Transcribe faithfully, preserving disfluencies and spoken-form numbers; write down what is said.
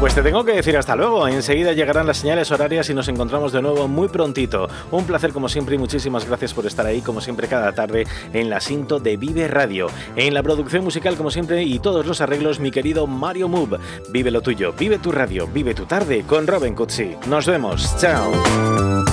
Pues te tengo que decir hasta luego. Enseguida llegarán las señales horarias y nos encontramos de nuevo muy prontito. Un placer como siempre y muchísimas gracias por estar ahí como siempre cada tarde en la Sinto de Vive Radio. En la producción musical como siempre y todos los arreglos mi querido Mario Move. Vive lo tuyo, vive tu radio, vive tu tarde con Robin Cutsi. Nos vemos, chao.